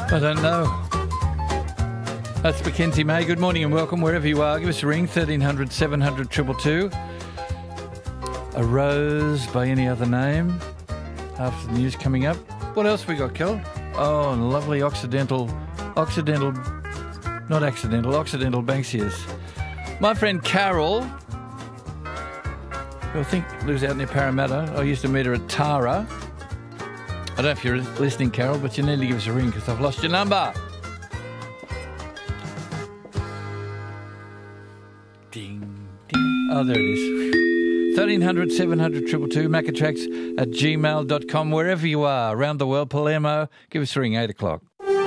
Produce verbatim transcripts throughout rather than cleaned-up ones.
I don't know. That's Mackenzie May. Good morning and welcome wherever you are. Give us a ring, thirteen hundred seven hundred two two two. A rose by any other name. After the news coming up. What else we got, Kel? Oh, and lovely Occidental, Occidental, not accidental, Occidental Banksias. My friend Carol, who I think lives out near Parramatta. I used to meet her at Tara. I don't know if you're listening, Carol, but you need to give us a ring because I've lost your number. Ding, ding. Oh, there it is. thirteen hundred seven hundred two two two, macatracks at gmail dot com. Wherever you are, around the world, Palermo, give us a ring, eight o'clock.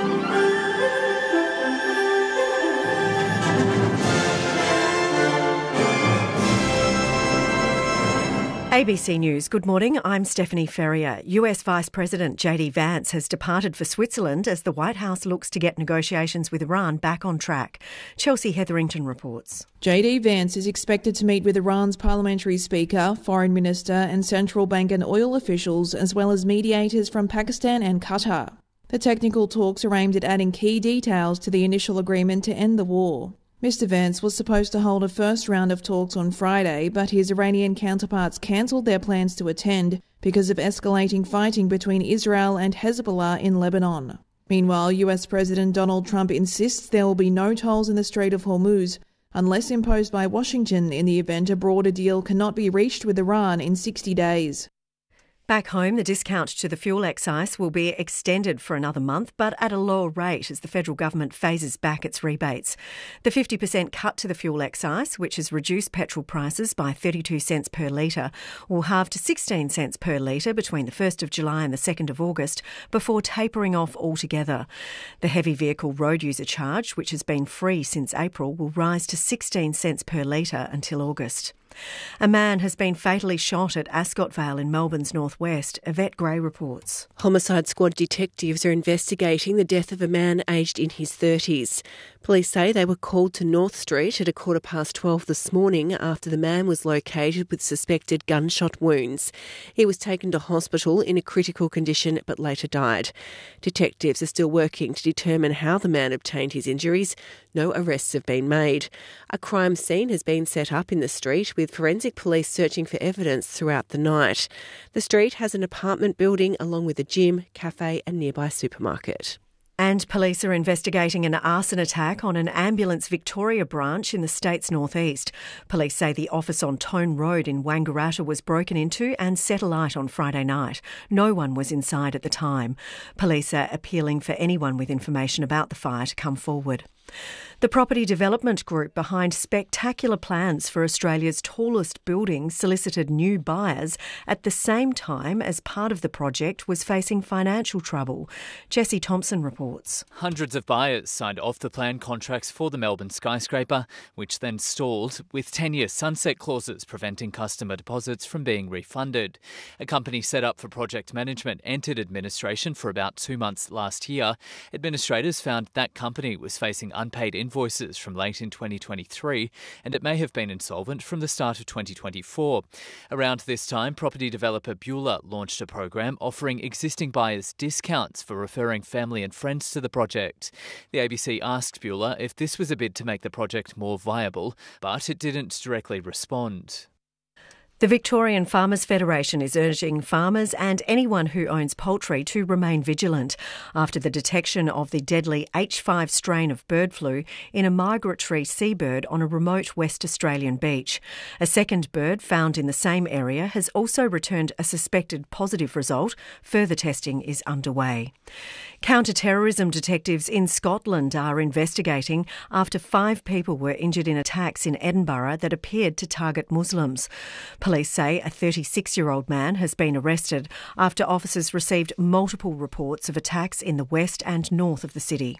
A B C News. Good morning. I'm Stephanie Ferrier. U S Vice President J D Vance has departed for Switzerland as the White House looks to get negotiations with Iran back on track. Chelsea Hetherington reports. J D Vance is expected to meet with Iran's parliamentary speaker, foreign minister and central bank and oil officials, as well as mediators from Pakistan and Qatar. The technical talks are aimed at adding key details to the initial agreement to end the war. Mister Vance was supposed to hold a first round of talks on Friday, but his Iranian counterparts cancelled their plans to attend because of escalating fighting between Israel and Hezbollah in Lebanon. Meanwhile, U S President Donald Trump insists there will be no tolls in the Strait of Hormuz unless imposed by Washington in the event a broader deal cannot be reached with Iran in sixty days. Back home, the discount to the fuel excise will be extended for another month, but at a lower rate as the federal government phases back its rebates. The fifty percent cut to the fuel excise, which has reduced petrol prices by thirty-two cents per litre, will halve to sixteen cents per litre between the first of July and the second of August, before tapering off altogether. The heavy vehicle road user charge, which has been free since April, will rise to sixteen cents per litre until August. A man has been fatally shot at Ascot Vale in Melbourne's northwest. Yvette Gray reports. Homicide Squad detectives are investigating the death of a man aged in his thirties. Police say they were called to North Street at a quarter past twelve this morning after the man was located with suspected gunshot wounds. He was taken to hospital in a critical condition but later died. Detectives are still working to determine how the man obtained his injuries. No arrests have been made. A crime scene has been set up in the street with forensic police searching for evidence throughout the night. The street has an apartment building along with a gym, cafe and nearby supermarket. And police are investigating an arson attack on an Ambulance Victoria branch in the state's northeast. Police say the office on Tone Road in Wangaratta was broken into and set alight on Friday night. No one was inside at the time. Police are appealing for anyone with information about the fire to come forward. The property development group behind spectacular plans for Australia's tallest building solicited new buyers at the same time as part of the project was facing financial trouble. Jesse Thompson reports. Hundreds of buyers signed off the plan contracts for the Melbourne skyscraper, which then stalled, with ten-year sunset clauses preventing customer deposits from being refunded. A company set up for project management entered administration for about two months last year. Administrators found that company was facing unpaid invoices from late in twenty twenty-three, and it may have been insolvent from the start of twenty twenty-four. Around this time, property developer Beulah launched a program offering existing buyers discounts for referring family and friends to the project. The A B C asked Beulah if this was a bid to make the project more viable, but it didn't directly respond. The Victorian Farmers Federation is urging farmers and anyone who owns poultry to remain vigilant after the detection of the deadly H five strain of bird flu in a migratory seabird on a remote West Australian beach. A second bird found in the same area has also returned a suspected positive result. Further testing is underway. Counter-terrorism detectives in Scotland are investigating after five people were injured in attacks in Edinburgh that appeared to target Muslims. Police say a thirty-six-year-old man has been arrested after officers received multiple reports of attacks in the west and north of the city.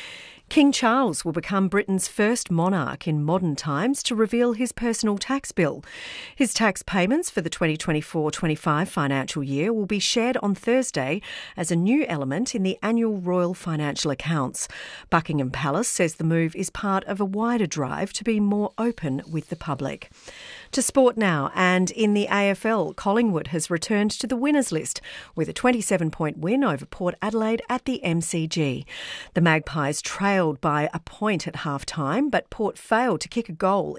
King Charles will become Britain's first monarch in modern times to reveal his personal tax bill. His tax payments for the twenty twenty-four twenty-five financial year will be shared on Thursday as a new element in the annual royal financial accounts. Buckingham Palace says the move is part of a wider drive to be more open with the public. To sport now, and in the A F L, Collingwood has returned to the winners list with a twenty-seven point win over Port Adelaide at the M C G. The Magpies trailed by a point at half-time, but Port failed to kick a goal